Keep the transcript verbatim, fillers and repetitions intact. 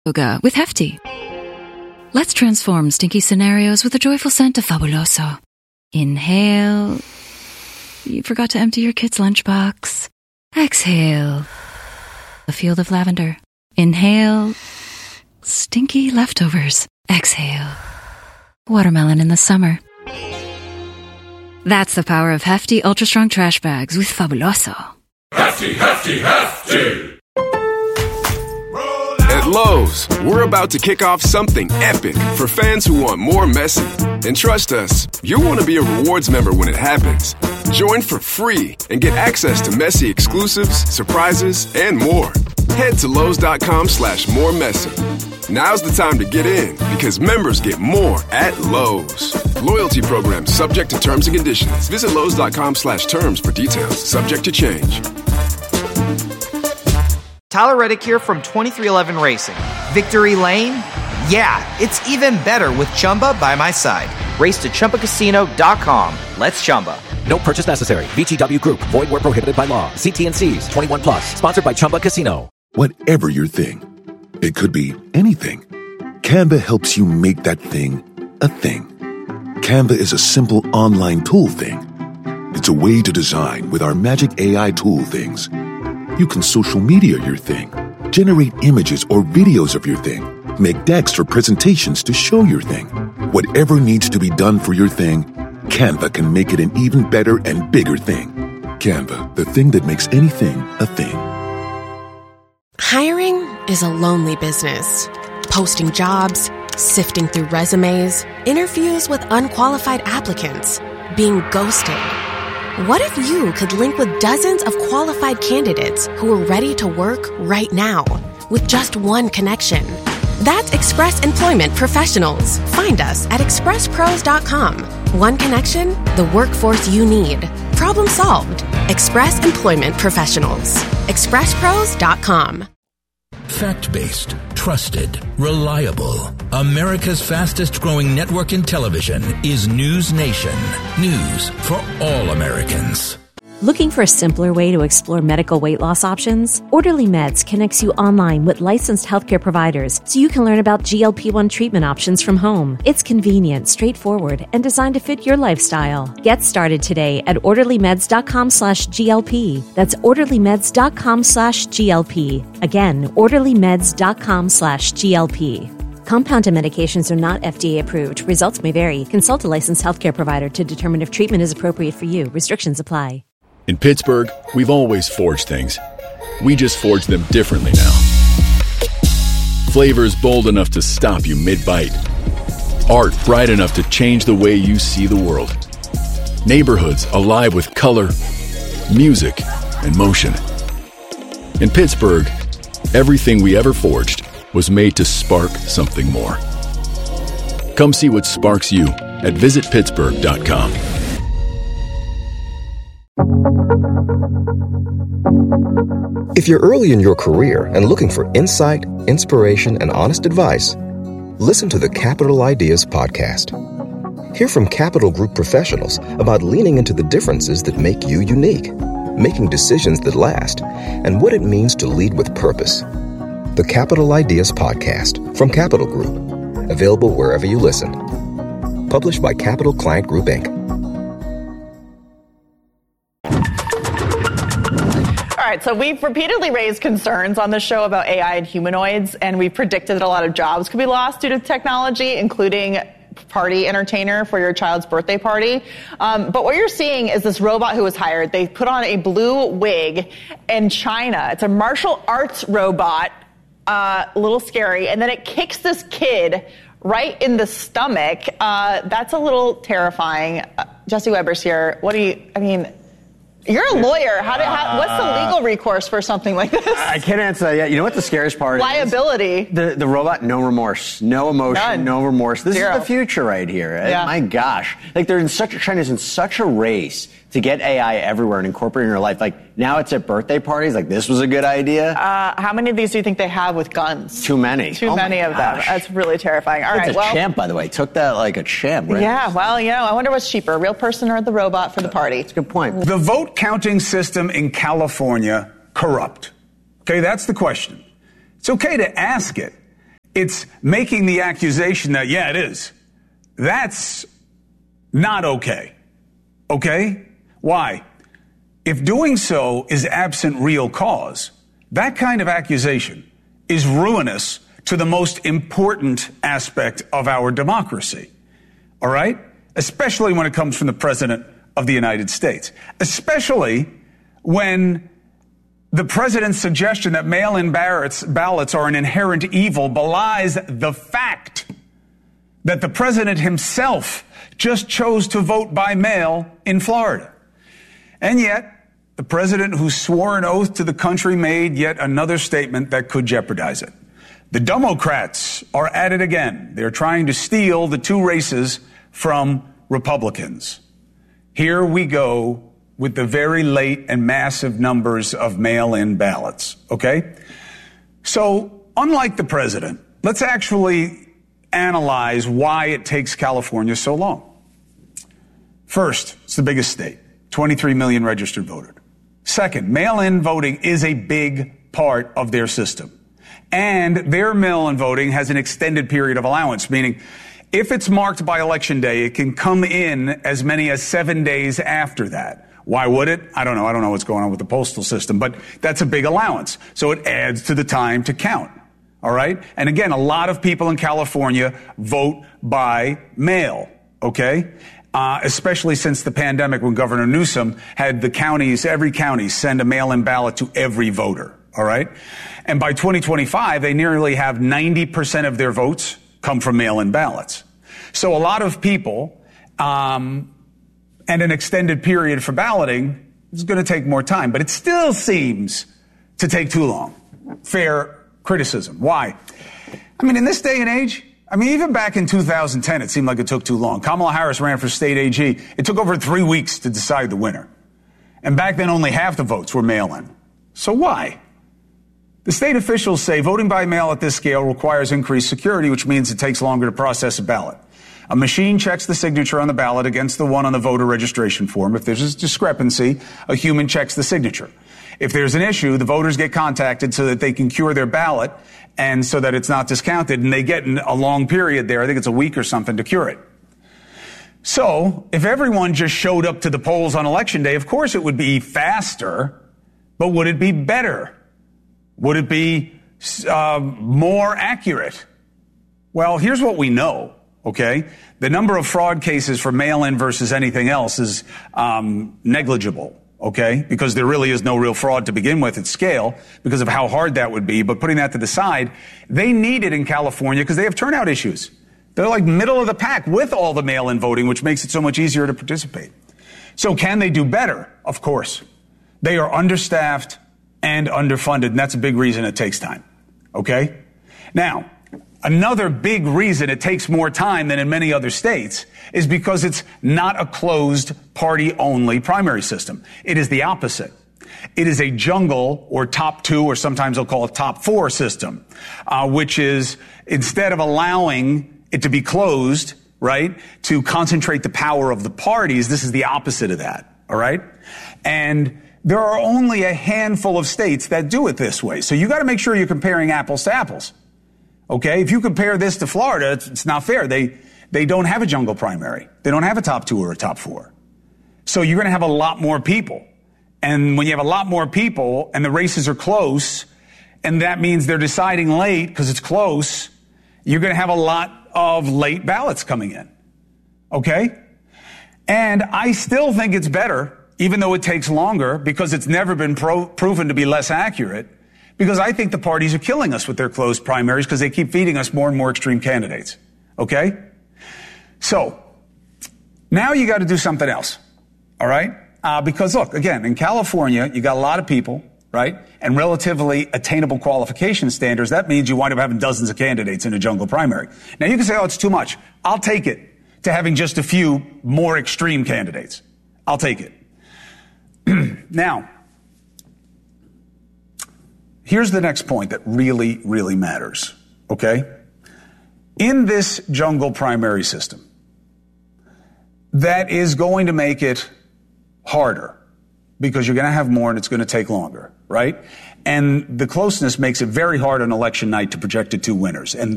Yoga with Hefty. Let's transform stinky scenarios with the joyful scent of Fabuloso. Inhale. You forgot to empty your kid's lunchbox. Exhale. A field of lavender. Inhale. Stinky leftovers. Exhale. Watermelon in the summer. That's the power of Hefty Ultra Strong Trash Bags with Fabuloso. Hefty, Hefty, Hefty! At Lowe's, we're about to kick off something epic for fans who want more messy. And trust us, you'll want to be a rewards member when it happens. Join for free and get access to messy exclusives, surprises, and more. Head to Lowe's.com slash more messy. Now's the time to get in because members get more at Lowe's. Loyalty program subject to terms and conditions. Visit Lowe's.com slash terms for details. Subject to change. Tyler Reddick here from twenty-three eleven Racing. Victory Lane? Yeah, it's even better with Chumba by my side. Race to Chumba Casino dot com. Let's Chumba. No purchase necessary. V G W Group. Void where prohibited by law. See T and C's. twenty-one plus. Sponsored by Chumba Casino. Whatever your thing, it could be anything. Canva helps you make that thing a thing. Canva is a simple online tool thing. It's a way to design with our magic A I tool things. You can social media your thing, generate images or videos of your thing, make decks or presentations to show your thing. Whatever needs to be done for your thing, Canva can make it an even better and bigger thing. Canva, the thing that makes anything a thing. Hiring is a lonely business. Posting jobs, sifting through resumes, interviews with unqualified applicants, being ghosted. What if you could link with dozens of qualified candidates who are ready to work right now with just one connection? That's Express Employment Professionals. Find us at express pros dot com. One connection, the workforce you need. Problem solved. Express Employment Professionals. express pros dot com. Fact-based, trusted, reliable. America's fastest-growing network in television is News Nation. News for all Americans. Looking for a simpler way to explore medical weight loss options? Orderly Meds connects you online with licensed healthcare providers so you can learn about G L P one treatment options from home. It's convenient, straightforward, and designed to fit your lifestyle. Get started today at orderlymeds.com slash GLP. That's orderlymeds.com slash GLP. Again, orderlymeds.com slash GLP. Compounded medications are not F D A approved. Results may vary. Consult a licensed healthcare provider to determine if treatment is appropriate for you. Restrictions apply. In Pittsburgh, we've always forged things. We just forge them differently now. Flavors bold enough to stop you mid-bite. Art bright enough to change the way you see the world. Neighborhoods alive with color, music, and motion. In Pittsburgh, everything we ever forged was made to spark something more. Come see what sparks you at visit pittsburgh dot com. If you're early in your career and looking for insight, inspiration, and honest advice, listen to the Capital Ideas podcast. Hear from Capital Group professionals about leaning into the differences that make you unique, making decisions that last, and what it means to lead with purpose. The Capital Ideas podcast from Capital Group, available wherever you listen. Published by Capital Client Group, Incorporated. All right, so we've repeatedly raised concerns on the show about A I and humanoids, and we've predicted that a lot of jobs could be lost due to technology, including party entertainer for your child's birthday party. Um, but what you're seeing is this robot who was hired. They put on a blue wig in China. It's a martial arts robot, uh, a little scary, and then it kicks this kid right in the stomach. Uh, that's a little terrifying. Uh, Jesse Weber's here. What do you, I mean... You're a lawyer. How did, how, what's the legal recourse for something like this? I can't answer that yet. You know what the scariest part Liability. is? Liability. The, the robot, no remorse, no emotion, None. no remorse. This Zero. is the future right here. Yeah. My gosh. Like, they're in such a, China's in such a race to get A I everywhere and incorporate it in your life. Like, now it's at birthday parties. Like, this was a good idea. Uh, how many of these do you think they have with guns? Too many. Too oh many of them. That's really terrifying. All it's right, a well. champ, by the way. Took that like a champ, right? Yeah, well, you know, I wonder what's cheaper, a real person or the robot for the party? That's a good point. The vote counting system in California corrupt? Okay, that's the question. It's okay to ask it. it's making the accusation that, yeah, it is. That's not okay. Okay? Why? If doing so is absent real cause, that kind of accusation is ruinous to the most important aspect of our democracy. All right? Especially when it comes from the President of the United States. Especially when the president's suggestion that mail-in ballots, ballots are an inherent evil belies the fact that the president himself just chose to vote by mail in Florida. And yet, the president who swore an oath to the country made yet another statement that could jeopardize it. The Democrats are at it again. They're trying to steal the two races from Republicans. Here we go with the very late and massive numbers of mail-in ballots, okay? So, unlike the president, let's actually analyze why it takes California so long. First, it's the biggest state, twenty-three million registered voters. Second, mail-in voting is a big part of their system. And their mail-in voting has an extended period of allowance, meaning if it's marked by Election Day, it can come in as many as seven days after that. Why would it? I don't know. I don't know what's going on with the postal system, but that's a big allowance. So it adds to the time to count. All right? And again, a lot of people in California vote by mail, okay? Uh, especially since the pandemic when Governor Newsom had the counties, every county send a mail-in ballot to every voter, all right? And by twenty twenty-five, they nearly have ninety percent of their votes come from mail-in ballots. So a lot of people, um, and an extended period for balloting is going to take more time, but it still seems to take too long. Fair criticism. Why? I mean, in this day and age, I mean, even back in two thousand ten, it seemed like it took too long. Kamala Harris ran for state A G. It took over three weeks to decide the winner. And back then, only half the votes were mail-in. So why? The state officials say voting by mail at this scale requires increased security, which means it takes longer to process a ballot. A machine checks the signature on the ballot against the one on the voter registration form. If there's a discrepancy, a human checks the signature. If there's an issue, the voters get contacted so that they can cure their ballot and so that it's not discounted, and they get a long period there. I think it's a week or something to cure it. So if everyone just showed up to the polls on Election Day, of course it would be faster, but would it be better? Would it be uh, more accurate? Well, here's what we know. Okay, the number of fraud cases for mail-in versus anything else is um, negligible. Okay, because there really is no real fraud to begin with at scale because of how hard that would be. But putting that to the side, they need it in California because they have turnout issues. They're like middle of the pack with all the mail-in voting, which makes it so much easier to participate. So can they do better? Of course. They are understaffed and underfunded, and that's a big reason it takes time. Okay? Now, another big reason it takes more time than in many other states is because it's not a closed party-only primary system. It is the opposite. It is a jungle or top two, or sometimes they'll call it top four system, uh, which is instead of allowing it to be closed, right, to concentrate the power of the parties, this is the opposite of that, all right? And there are only a handful of states that do it this way. So you got to make sure you're comparing apples to apples. Okay, if you compare this to Florida, it's, it's not fair. They they don't have a jungle primary. They don't have a top two or a top four. So you're going to have a lot more people. And when you have a lot more people and the races are close, and that means they're deciding late because it's close, you're going to have a lot of late ballots coming in. Okay? And I still think it's better, even though it takes longer, because it's never been pro- proven to be less accurate. Because I think the parties are killing us with their closed primaries because they keep feeding us more and more extreme candidates. Okay? So, now you got to do something else. All right? Uh, because look, again, in California, you got a lot of people, right? And relatively attainable qualification standards. That means you wind up having dozens of candidates in a jungle primary. Now you can say, oh, it's too much. I'll take it to having just a few more extreme candidates. I'll take it. Now, here's the next point that really, really matters, okay? In this jungle primary system, that is going to make it harder because you're going to have more and it's going to take longer, right? And the closeness makes it very hard on election night to project the two winners. And